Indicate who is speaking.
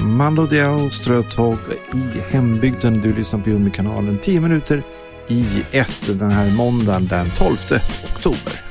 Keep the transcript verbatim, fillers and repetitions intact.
Speaker 1: Mando Diao Strötåg i hembygden. Du lyssnar på Ummi-kanalen tio minuter i ett den här måndagen den tolfte oktober.